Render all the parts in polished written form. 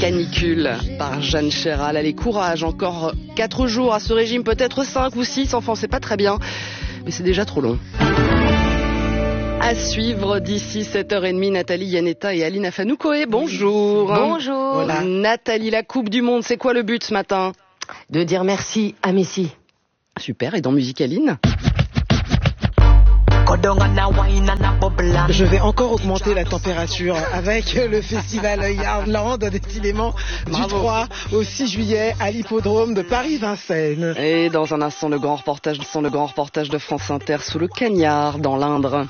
Canicule par Jeanne Chéral. Allez, courage, encore 4 jours à ce régime, peut-être 5 ou 6, enfin c'est pas très bien, mais c'est déjà trop long. À suivre d'ici 7h30, Nathalie Yanetta et Aline Afanoukoé. Bonjour. Bonjour. Voilà. Nathalie, la Coupe du Monde, c'est quoi le but ce matin ? De dire merci à Messi. Super, et dans Musique Aline ? Je vais encore augmenter la température avec le festival Yardland, décidément, du 3 au 6 juillet à l'hippodrome de Paris-Vincennes. Et dans un instant, le grand reportage de France Inter sous le Cagnard, dans l'Indre.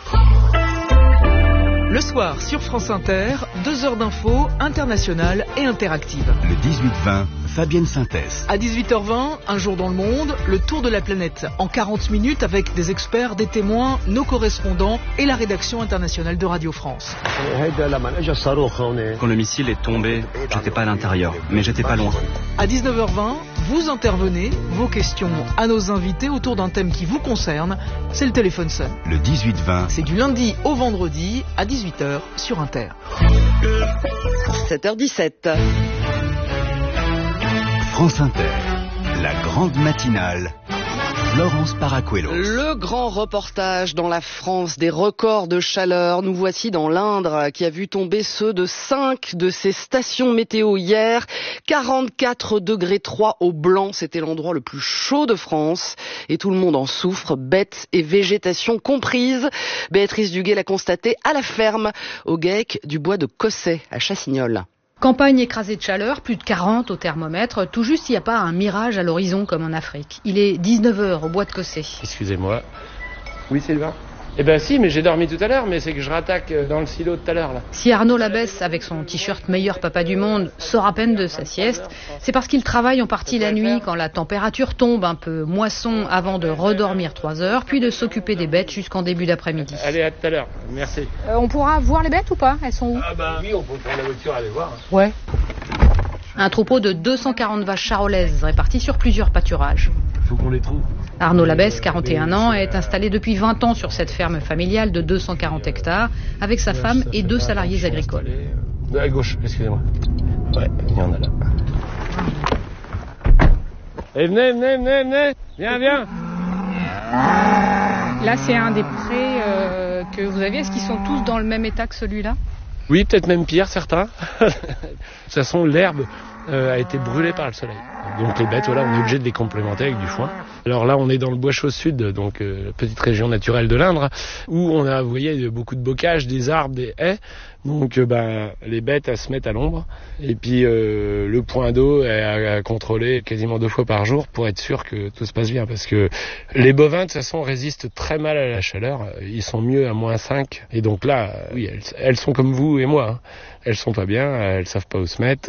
Le soir, sur France Inter, 2 heures d'infos internationales et interactives. Le 18-20, Fabienne Synthèse. À 18h20, un jour dans le monde, le tour de la planète. En 40 minutes avec des experts, des témoins, nos correspondants et la rédaction internationale de Radio France. Quand le missile est tombé, j'étais pas à l'intérieur, mais j'étais pas loin. À 19h20, vous intervenez, vos questions à nos invités autour d'un thème qui vous concerne, c'est le téléphone sonne. Le 18-20. C'est du lundi au vendredi à 18h sur Inter. 7h17. France Inter, la grande matinale. Florence Paracuelos. Le grand reportage dans la France des records de chaleur. Nous voici dans l'Indre qui a vu tomber ceux de 5 de ces stations météo hier. 44 degrés 3 au blanc, c'était l'endroit le plus chaud de France. Et tout le monde en souffre, bêtes et végétation comprises. Béatrice Duguay l'a constaté à la ferme, au GEC du bois de Cosset, à Chassignols. Campagne écrasée de chaleur, plus de 40 au thermomètre. Tout juste, il n'y a pas un mirage à l'horizon comme en Afrique. Il est 19h au bois de Cosset. Excusez-moi. Oui, Sylvain ? Eh ben si, mais j'ai dormi tout à l'heure, mais c'est que je rattaque dans le silo de tout à l'heure, là. Si Arnaud Labesse, avec son t-shirt meilleur papa du monde, sort à peine de sa sieste, c'est parce qu'il travaille en partie la nuit, quand la température tombe un peu moisson, avant de redormir 3 heures, puis de s'occuper des bêtes jusqu'en début d'après-midi. Allez, à tout à l'heure. Merci. On pourra voir les bêtes ou pas ? Elles sont où ? Ah bah oui, on peut prendre la voiture, aller voir. Ouais. Un troupeau de 240 vaches charolaises réparties sur plusieurs pâturages. Faut qu'on les trouve. Arnaud Labesse, 41 ans, est installé depuis 20 ans sur cette ferme familiale de 240 hectares avec sa femme et 2 salariés agricoles. À gauche, excusez-moi. Ouais, il y en a là. Et venez. Viens. Là, c'est un des prés que vous aviez. Est-ce qu'ils sont tous dans le même état que celui-là ? Oui, peut-être même pire, certains. De toute façon, l'herbe a été brûlée par le soleil. Donc les bêtes, voilà, on est obligé de les complémenter avec du foin. Alors là, on est dans le Bois Chaud Sud, donc petite région naturelle de l'Indre, où on a, vous voyez, beaucoup de bocage, des arbres, des haies. Donc les bêtes, elles se mettent à l'ombre. Et puis le point d'eau est à contrôler quasiment 2 fois par jour pour être sûr que tout se passe bien. Parce que les bovins, de toute façon, résistent très mal à la chaleur. Ils sont mieux à -5. Et donc là, oui, elles sont comme vous et moi. Hein. Elles sont pas bien, elles savent pas où se mettre.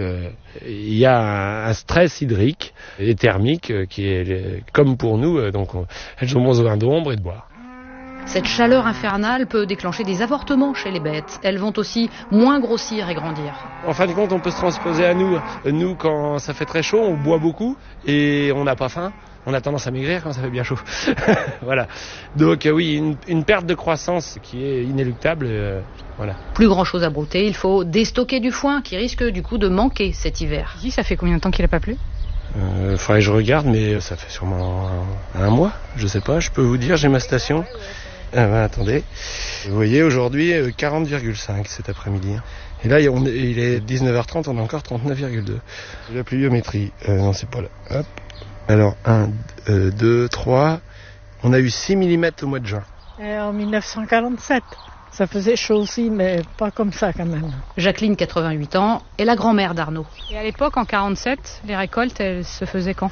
Il y a un stress hydrique et thermique qui est comme pour nous. Donc elles ont besoin d'ombre et de boire. Cette chaleur infernale peut déclencher des avortements chez les bêtes. Elles vont aussi moins grossir et grandir. En fin de compte, on peut se transposer à nous. Nous, quand ça fait très chaud, on boit beaucoup et on n'a pas faim. On a tendance à maigrir quand ça fait bien chaud. Voilà. Donc oui, une perte de croissance qui est inéluctable. Voilà. Plus grand chose à brouter, il faut déstocker du foin qui risque du coup de manquer cet hiver. Ici, ça fait combien de temps qu'il n'a pas plu ? Faudrait que je regarde, mais ça fait sûrement un mois. Je sais pas, je peux vous dire, j'ai ma station. Attendez. Vous voyez, aujourd'hui, 40,5 cet après-midi. Et là, il est 19h30, on a encore 39,2. La pluviométrie. Non, c'est pas là. Hop. Alors, 1, 2, 3. On a eu 6 mm au mois de juin. En 1947. Ça faisait chaud aussi, mais pas comme ça quand même. Jacqueline, 88 ans, est la grand-mère d'Arnaud. Et à l'époque, en 47, les récoltes, elles se faisaient quand ?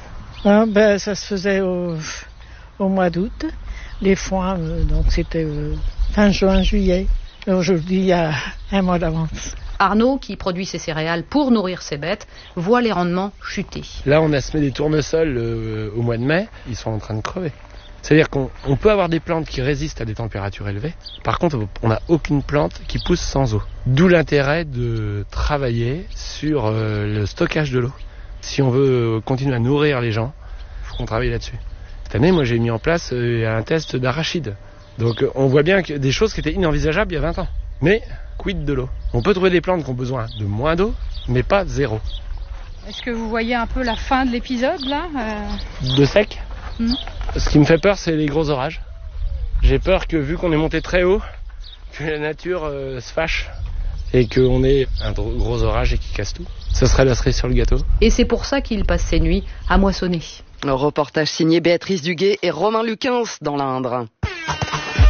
Ça se faisait au mois d'août. Les foins, donc c'était fin juin, juillet. Et aujourd'hui, il y a un mois d'avance. Arnaud, qui produit ses céréales pour nourrir ses bêtes, voit les rendements chuter. Là, on a semé des tournesols au mois de mai. Ils sont en train de crever. C'est-à-dire qu'on peut avoir des plantes qui résistent à des températures élevées. Par contre, on n'a aucune plante qui pousse sans eau. D'où l'intérêt de travailler sur le stockage de l'eau. Si on veut continuer à nourrir les gens, il faut qu'on travaille là-dessus. Cette année, moi, j'ai mis en place un test d'arachide. Donc, on voit bien que des choses qui étaient inenvisageables il y a 20 ans. Mais Quid de l'eau? On peut trouver des plantes qui ont besoin de moins d'eau, mais pas zéro. Est-ce que vous voyez un peu la fin de l'épisode là De sec. Ce qui me fait peur, c'est les gros orages. J'ai peur que, vu qu'on est monté très haut, que la nature se fâche et qu'on ait un gros orage et qu'il casse tout. Ça serait la cerise sur le gâteau. Et c'est pour ça qu'il passe ses nuits à moissonner. Un reportage signé Béatrice Duguay et Romain Luquens dans l'Indre.